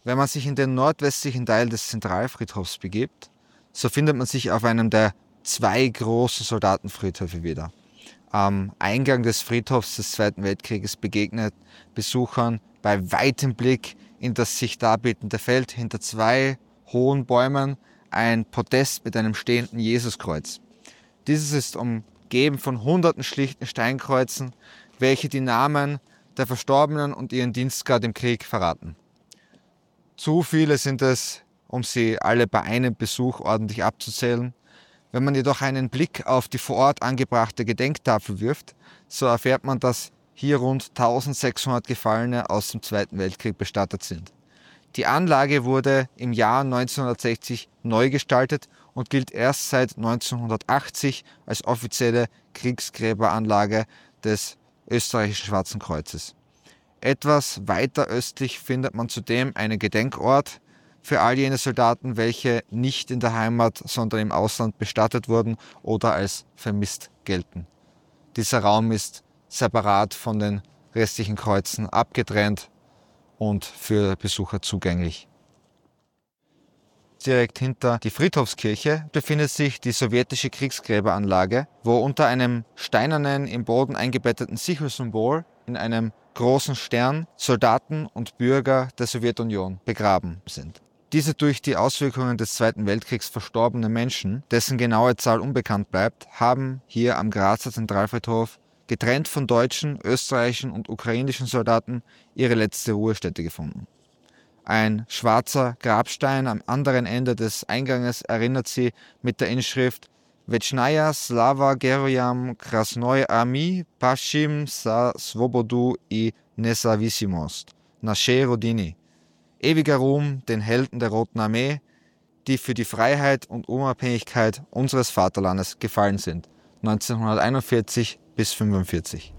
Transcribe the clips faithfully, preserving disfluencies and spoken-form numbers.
Wenn man sich in den nordwestlichen Teil des Zentralfriedhofs begibt, so findet man sich auf einem der zwei großen Soldatenfriedhöfe wieder. Am Eingang des Friedhofs des Zweiten Weltkrieges begegnet Besuchern bei weitem Blick in das sich darbietende Feld hinter zwei hohen Bäumen ein Podest mit einem stehenden Jesuskreuz. Dieses ist umgeben von hunderten schlichten Steinkreuzen, welche die Namen der Verstorbenen und ihren Dienstgrad im Krieg verraten. Zu viele sind es, um sie alle bei einem Besuch ordentlich abzuzählen. Wenn man jedoch einen Blick auf die vor Ort angebrachte Gedenktafel wirft, so erfährt man, dass hier rund eintausendsechshundert Gefallene aus dem Zweiten Weltkrieg bestattet sind. Die Anlage wurde im Jahr neunzehnhundertsechzig neu gestaltet und gilt erst seit neunzehnhundertachtzig als offizielle Kriegsgräberanlage des österreichischen Schwarzen Kreuzes. Etwas weiter östlich findet man zudem einen Gedenkort für all jene Soldaten, welche nicht in der Heimat, sondern im Ausland bestattet wurden oder als vermisst gelten. Dieser Raum ist separat von den restlichen Kreuzen abgetrennt und für Besucher zugänglich. Direkt hinter die Friedhofskirche befindet sich die sowjetische Kriegsgräberanlage, wo unter einem steinernen, im Boden eingebetteten Sichelsymbol in einem großen Stern Soldaten und Bürger der Sowjetunion begraben sind. Diese durch die Auswirkungen des Zweiten Weltkriegs verstorbenen Menschen, dessen genaue Zahl unbekannt bleibt, haben hier am Grazer Zentralfriedhof, getrennt von deutschen, österreichischen und ukrainischen Soldaten, ihre letzte Ruhestätte gefunden. Ein schwarzer Grabstein am anderen Ende des Einganges erinnert sie mit der Inschrift Večnaja slava Geroyam Krasnoj Armii Paschim za svobodu i nezavisimost, Naše rodini. Ewiger Ruhm den Helden der Roten Armee, die für die Freiheit und Unabhängigkeit unseres Vaterlandes gefallen sind, neunzehnhunderteinundvierzig bis fünfundvierzig.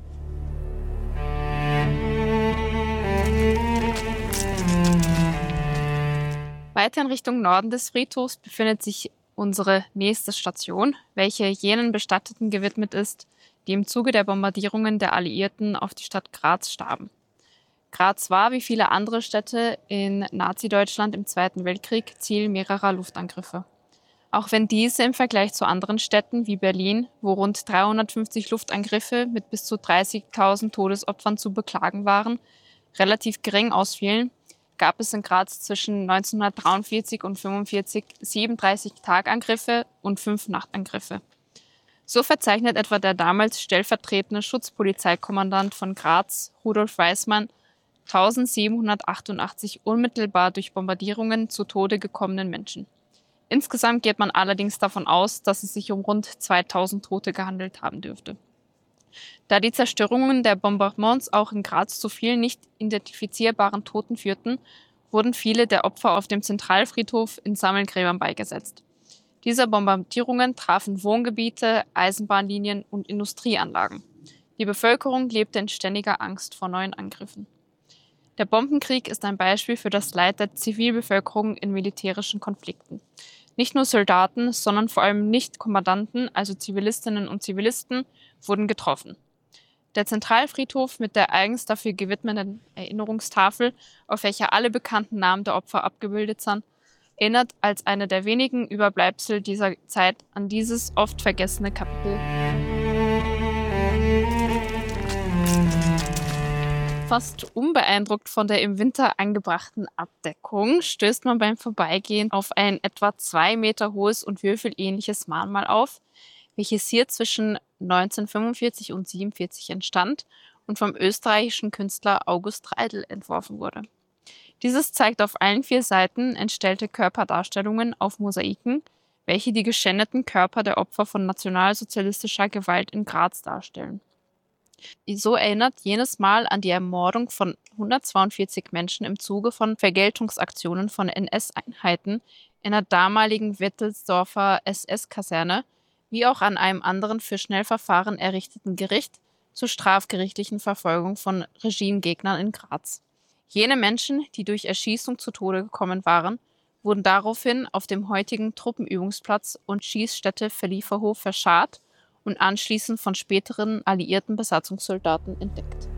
Weiter in Richtung Norden des Friedhofs befindet sich unsere nächste Station, welche jenen Bestatteten gewidmet ist, die im Zuge der Bombardierungen der Alliierten auf die Stadt Graz starben. Graz war, wie viele andere Städte in Nazi-Deutschland im Zweiten Weltkrieg, Ziel mehrerer Luftangriffe. Auch wenn diese im Vergleich zu anderen Städten wie Berlin, wo rund dreihundertfünfzig Luftangriffe mit bis zu dreißigtausend Todesopfern zu beklagen waren, relativ gering ausfielen, gab es in Graz zwischen neunzehnhundertdreiundvierzig und fünfundvierzig siebenunddreißig Tagangriffe und fünf Nachtangriffe. So verzeichnet etwa der damals stellvertretende Schutzpolizeikommandant von Graz, Rudolf Weismann, eintausendsiebenhundertachtundachtzig unmittelbar durch Bombardierungen zu Tode gekommenen Menschen. Insgesamt geht man allerdings davon aus, dass es sich um rund zweitausend Tote gehandelt haben dürfte. Da die Zerstörungen der Bombardements auch in Graz zu vielen nicht identifizierbaren Toten führten, wurden viele der Opfer auf dem Zentralfriedhof in Sammelgräbern beigesetzt. Diese Bombardierungen trafen Wohngebiete, Eisenbahnlinien und Industrieanlagen. Die Bevölkerung lebte in ständiger Angst vor neuen Angriffen. Der Bombenkrieg ist ein Beispiel für das Leid der Zivilbevölkerung in militärischen Konflikten. Nicht nur Soldaten, sondern vor allem Nicht-Kommandanten, also Zivilistinnen und Zivilisten, wurden getroffen. Der Zentralfriedhof mit der eigens dafür gewidmeten Erinnerungstafel, auf welcher alle bekannten Namen der Opfer abgebildet sind, erinnert als eine der wenigen Überbleibsel dieser Zeit an dieses oft vergessene Kapitel. Fast unbeeindruckt von der im Winter angebrachten Abdeckung stößt man beim Vorbeigehen auf ein etwa zwei Meter hohes und würfelähnliches Mahnmal auf, welches hier zwischen neunzehnhundertfünfundvierzig und siebenundvierzig entstand und vom österreichischen Künstler August Reidl entworfen wurde. Dieses zeigt auf allen vier Seiten entstellte Körperdarstellungen auf Mosaiken, welche die geschändeten Körper der Opfer von nationalsozialistischer Gewalt in Graz darstellen. So erinnert jenes Mal an die Ermordung von hundertzweiundvierzig Menschen im Zuge von Vergeltungsaktionen von N S-Einheiten in der damaligen Wittelsdorfer S S-Kaserne, wie auch an einem anderen für Schnellverfahren errichteten Gericht zur strafgerichtlichen Verfolgung von Regimegegnern in Graz. Jene Menschen, die durch Erschießung zu Tode gekommen waren, wurden daraufhin auf dem heutigen Truppenübungsplatz und Schießstätte Verlieferhof verscharrt und anschließend von späteren alliierten Besatzungssoldaten entdeckt.